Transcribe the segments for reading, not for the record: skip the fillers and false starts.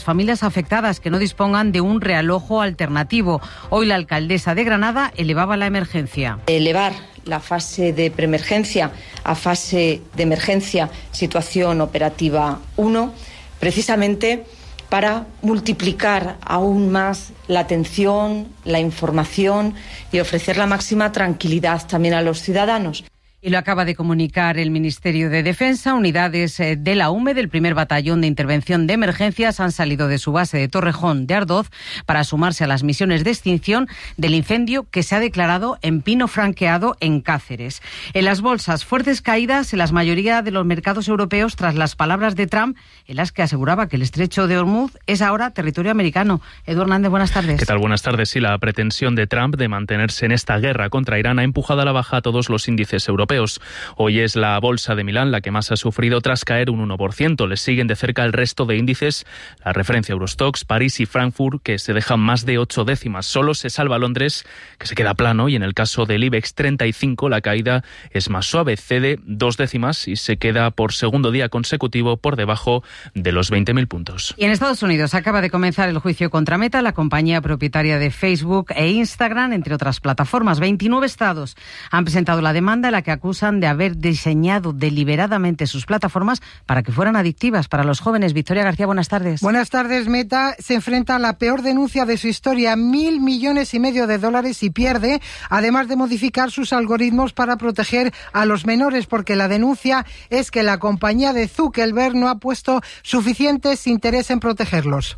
familias afectadas que no dispongan de un realojo alternativo. Hoy la alcaldesa de Granada elevaba la emergencia. Elevar la fase de preemergencia a fase de emergencia, situación operativa 1, precisamente para multiplicar aún más la atención, la información y ofrecer la máxima tranquilidad también a los ciudadanos. Y lo acaba de comunicar el Ministerio de Defensa. Unidades de la UME, del primer batallón de intervención de emergencias, han salido de su base de Torrejón de Ardoz para sumarse a las misiones de extinción del incendio que se ha declarado en Pino Franqueado, en Cáceres. En las bolsas, fuertes caídas en la mayoría de los mercados europeos tras las palabras de Trump, en las que aseguraba que el estrecho de Hormuz es ahora territorio americano. Eduardo Hernández, buenas tardes. ¿Qué tal? Buenas tardes. Sí, la pretensión de Trump de mantenerse en esta guerra contra Irán ha empujado a la baja a todos los índices europeos. Hoy es la bolsa de Milán la que más ha sufrido tras caer un 1%. Les siguen de cerca el resto de índices, la referencia Eurostoxx, París y Frankfurt, que se dejan más de 8 décimas. Solo se salva Londres, que se queda plano, y en el caso del IBEX 35 la caída es más suave, cede 2 décimas y se queda por segundo día consecutivo por debajo de los 20.000 puntos. Y en Estados Unidos acaba de comenzar el juicio contra Meta, la compañía propietaria de Facebook e Instagram, entre otras plataformas. 29 estados han presentado la demanda en la que acusan de haber diseñado deliberadamente sus plataformas para que fueran adictivas para los jóvenes. Victoria García, buenas tardes. Buenas tardes. Meta se enfrenta a la peor denuncia de su historia, $1.5 millones de dólares, y pierde, además de modificar sus algoritmos para proteger a los menores, porque la denuncia es que la compañía de Zuckerberg no ha puesto suficientes interés en protegerlos.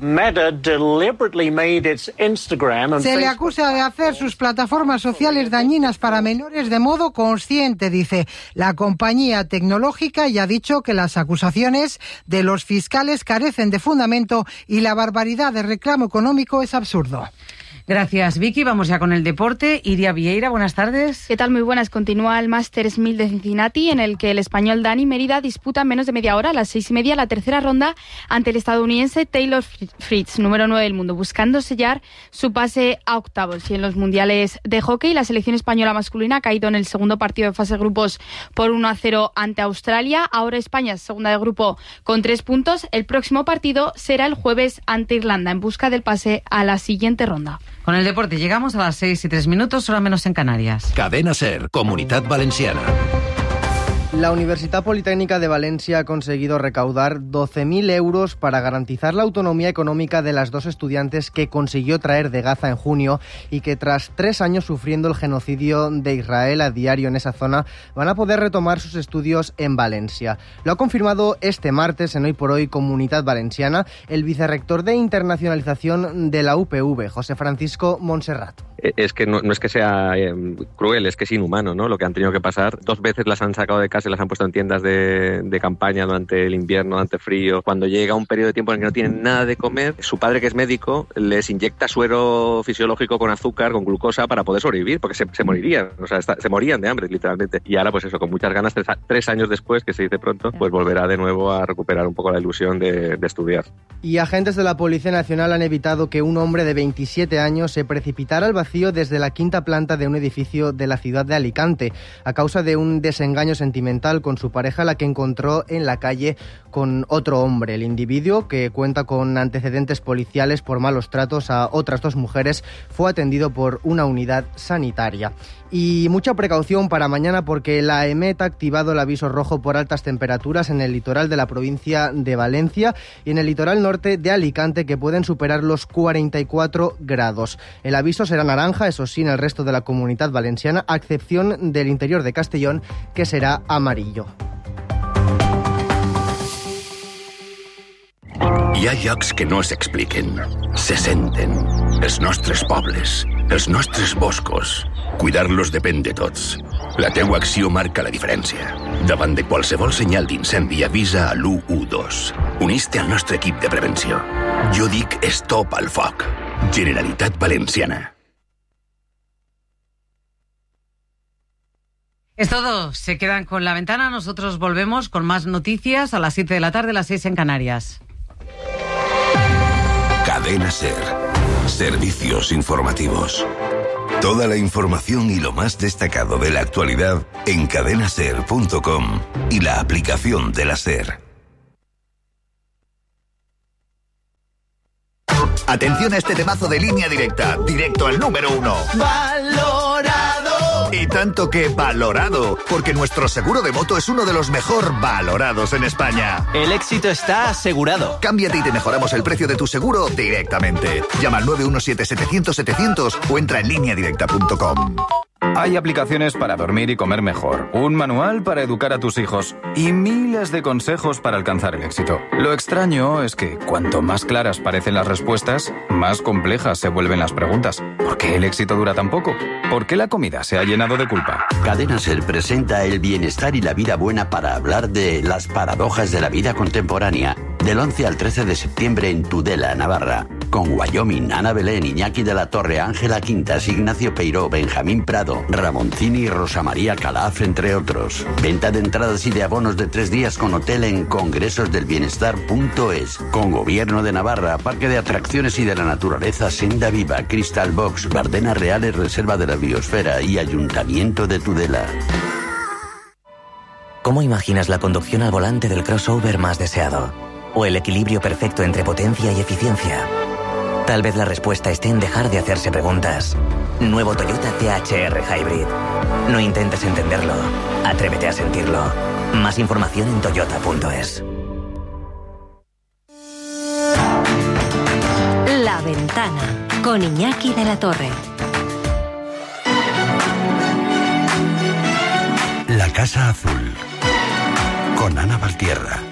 Se le acusa de hacer sus plataformas sociales dañinas para menores de modo consciente, dice la compañía tecnológica, y ha dicho que las acusaciones de los fiscales carecen de fundamento y la barbaridad de reclamo económico es absurdo. Gracias, Vicky. Vamos ya con el deporte. Iria Vieira, buenas tardes. ¿Qué tal? Muy buenas. Continúa el Masters 1000 de Cincinnati, en el que el español Dani Mérida disputa en menos de media hora, a las 6:30, la tercera ronda ante el estadounidense Taylor Fritz, número 9 del mundo, buscando sellar su pase a octavos. Y en los mundiales de hockey, la selección española masculina ha caído en el segundo partido de fase de grupos por 1-0 ante Australia. Ahora España es segunda de grupo con 3 puntos. El próximo partido será el jueves ante Irlanda, en busca del pase a la siguiente ronda. Con el deporte llegamos a las 6:03, hora menos en Canarias. Cadena SER, Comunitat Valenciana. La Universitat Politécnica de Valencia ha conseguido recaudar 12.000 euros para garantizar la autonomía económica de las 2 estudiantes que consiguió traer de Gaza en junio y que tras 3 años sufriendo el genocidio de Israel a diario en esa zona van a poder retomar sus estudios en Valencia. Lo ha confirmado este martes en Hoy por Hoy Comunitat Valenciana el vicerrector de internacionalización de la UPV, José Francisco Montserrat. Es que no es que sea cruel, es que es inhumano, ¿no? Lo que han tenido que pasar. 2 veces las han sacado de casa y las han puesto en tiendas de campaña durante el invierno, durante frío. Cuando llega un periodo de tiempo en el que no tienen nada de comer, su padre, que es médico, les inyecta suero fisiológico con azúcar, con glucosa, para poder sobrevivir, porque se morirían, o sea, se morían de hambre, literalmente. Y ahora, pues eso, con muchas ganas, 3 años después, que se dice pronto, pues volverá de nuevo a recuperar un poco la ilusión de estudiar. Y agentes de la Policía Nacional han evitado que un hombre de 27 años se precipitara al vacío desde la 5ª planta de un edificio de la ciudad de Alicante, a causa de un desengaño sentimental con su pareja, la que encontró en la calle con otro hombre. El individuo, que cuenta con antecedentes policiales por malos tratos a otras 2 mujeres, fue atendido por una unidad sanitaria. Y mucha precaución para mañana, porque la EMET ha activado el aviso rojo por altas temperaturas en el litoral de la provincia de Valencia y en el litoral norte de Alicante, que pueden superar los 44 grados. El aviso será naranja, eso sí, en el resto de la Comunitat Valenciana, a excepción del interior de Castellón, que será amarillo. Hi ha llocs que no s'expliquen, se senten. Els nostres pobles, els nostres boscos. Cuidar-los depèn de tots. La teua acció marca la diferència. Davant de qualsevol senyal d'incendi, avisa a l'112. Unís-te al nostre equip de prevenció. Jo dic stop al foc. Generalitat Valenciana. Es todo, se quedan con La Ventana. Nosotros volvemos con más noticias a las 7 de la tarde, las 6 en Canarias. Cadena SER. Servicios informativos. Toda la información y lo más destacado de la actualidad en cadenaser.com y la aplicación de la SER. Atención a este temazo de Línea Directa, directo al número 1. ¡Valorado! Y tanto que valorado, porque nuestro seguro de moto es uno de los mejor valorados en España. El éxito está asegurado. Cámbiate y te mejoramos el precio de tu seguro directamente. Llama al 917-700-700 o entra en lineadirecta.com. Hay aplicaciones para dormir y comer mejor, un manual para educar a tus hijos y miles de consejos para alcanzar el éxito. Lo extraño es que cuanto más claras parecen las respuestas, más complejas se vuelven las preguntas. ¿Por qué el éxito dura tan poco? ¿Por qué la comida se ha llenado de culpa? Cadena Ser presenta el bienestar y la vida buena para hablar de las paradojas de la vida contemporánea. Del 11 al 13 de septiembre en Tudela, Navarra. Con Wyoming, Ana Belén, Iñaki de la Torre, Ángela Quintas, Ignacio Peiró, Benjamín Prado, Ramoncini y Rosa María Calaf, entre otros. Venta de entradas y de abonos de 3 días con hotel en congresosdelbienestar.es. Con Gobierno de Navarra, Parque de Atracciones y de la Naturaleza Senda Viva, Crystal Box, Bardenas Reales, Reserva de la Biosfera y Ayuntamiento de Tudela. ¿Cómo imaginas la conducción al volante del crossover más deseado? ¿O el equilibrio perfecto entre potencia y eficiencia? Tal vez la respuesta esté en dejar de hacerse preguntas. Nuevo Toyota THR Hybrid. No intentes entenderlo. Atrévete a sentirlo. Más información en toyota.es. La Ventana, con Iñaki de la Torre. La Casa Azul, con Ana Valtierra.